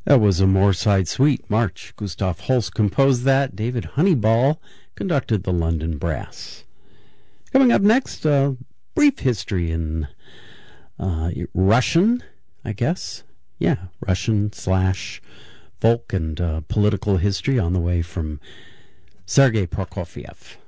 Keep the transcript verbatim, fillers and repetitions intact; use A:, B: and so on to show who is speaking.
A: That was a Moorside Suite March. Gustav Holst composed that. David Honeyball conducted the London Brass. Coming up next, a brief history in uh, Russian, I guess. Yeah, Russian slash folk and uh, political history on the way from Sergei Prokofiev.